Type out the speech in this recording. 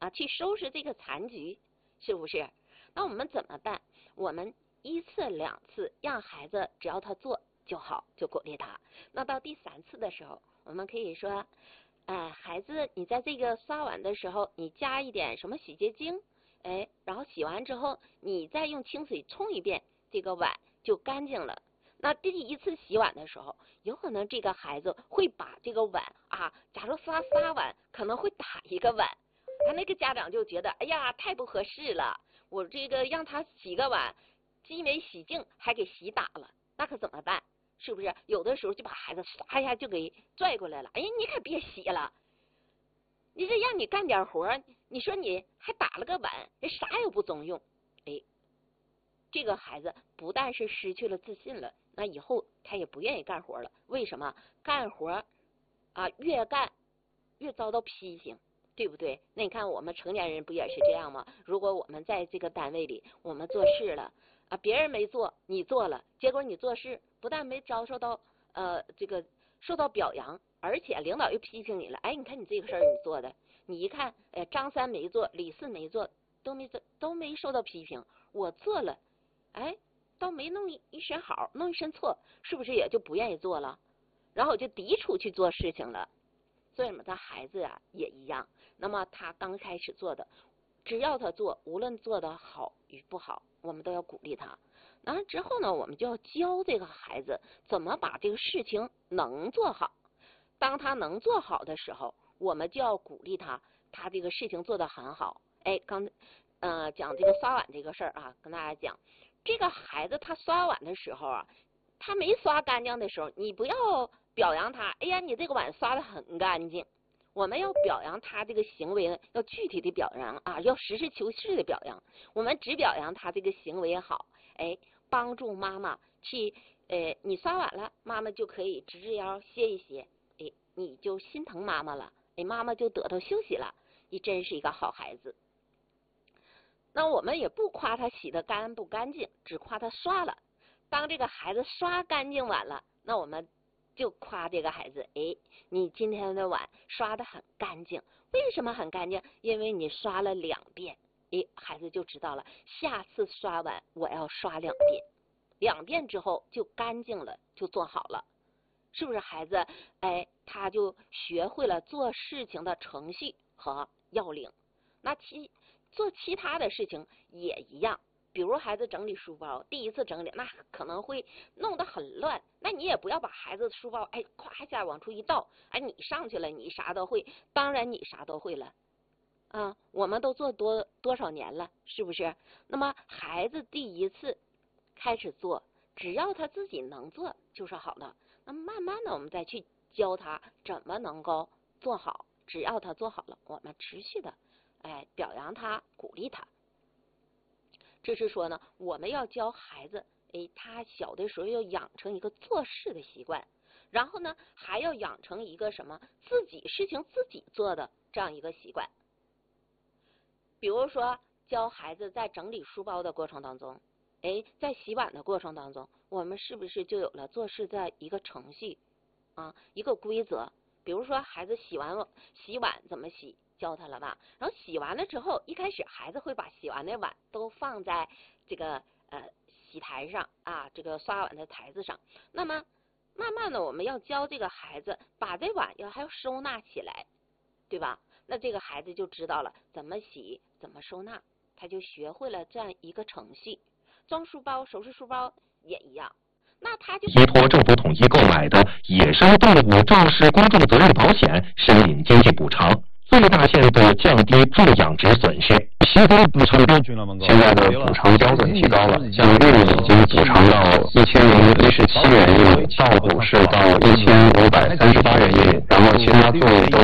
啊，去收拾这个残局，是不是？那我们怎么办？我们1次2次让孩子只要他做就好，就鼓励他。那到第3次的时候，我们可以说，孩子，你在这个刷碗的时候，你加一点什么洗洁精，然后洗完之后，你再用清水冲一遍，这个碗就干净了。那第1次洗碗的时候，有可能这个孩子会把这个碗啊，假如刷3碗，可能会打一个碗，那个家长就觉得，哎呀，太不合适了，我这个让他洗个碗，既没洗净，还给洗打了，那可怎么办？是不是？有的时候就把孩子唰一下就给拽过来了，哎呀，你可别洗了，你这让你干点活，你说你还打了个碗，啥也不中用，这个孩子不但是失去了自信了，那以后他也不愿意干活了。为什么？干活啊，越干越遭到批评，对不对？那你看我们成年人不也是这样吗？如果我们在这个单位里，我们做事了啊，别人没做，你做了，结果你做事不但没遭受到这个受到表扬，而且领导又批评你了。你看你这个事儿你做的，你一看，张3没做，李4没做，都没受到批评，我做了，倒没弄一身好，弄一身错，是不是也就不愿意做了？然后就抵触去做事情了。所以嘛，他孩子啊也一样。那么他刚开始做的，只要他做，无论做的好与不好，我们都要鼓励他。然后之后呢，我们就要教这个孩子怎么把这个事情能做好。当他能做好的时候，我们就要鼓励他，他这个事情做得很好。刚讲这个刷碗这个事儿啊，跟大家讲，这个孩子他刷碗的时候啊，他没刷干净的时候，你不要表扬他，哎呀，你这个碗刷得很干净。我们要表扬他这个行为，要具体的表扬啊，要实事求是的表扬。我们只表扬他这个行为好，帮助妈妈去，你刷碗了，妈妈就可以直直腰歇一歇，你就心疼妈妈了，妈妈就得到休息了，你真是一个好孩子。那我们也不夸他洗得干不干净，只夸他刷了。当这个孩子刷干净碗了，那我们就夸这个孩子，你今天的碗刷得很干净。为什么很干净？因为你刷了2遍。孩子就知道了，下次刷碗我要刷2遍，2遍之后就干净了，就做好了。是不是孩子他就学会了做事情的程序和要领？那做其他的事情也一样，比如孩子整理书包，第1次整理那可能会弄得很乱，那你也不要把孩子的书包咵一下往出一倒，你上去了，你啥都会，当然你啥都会了啊，我们都做多少年了，是不是？那么孩子第1次开始做，只要他自己能做就是好的。那慢慢的我们再去教他怎么能够做好，只要他做好了，我们持续的表扬他，鼓励他。这是说呢，我们要教孩子，他小的时候要养成一个做事的习惯，然后呢，还要养成一个什么自己事情自己做的这样一个习惯。比如说，教孩子在整理书包的过程当中，在洗碗的过程当中，我们是不是就有了做事的一个程序啊，一个规则？比如说，孩子洗碗怎么洗？教他了吧，然后洗完了之后，一开始孩子会把洗完的碗都放在这个洗台上啊，这个刷碗的台子上。那么慢慢的我们要教这个孩子把这碗还要收纳起来，对吧？那这个孩子就知道了怎么洗怎么收纳，他就学会了这样一个程序。装书包收拾书包也一样，那他就依托政府统一购买的野生动物肇事公众责任保险申领经济补偿，最大限度降低助养殖损失。 现在的补偿标准提高了，像绿已经补偿到1017元一亩，稻谷是到1538元一亩，然后其他作物都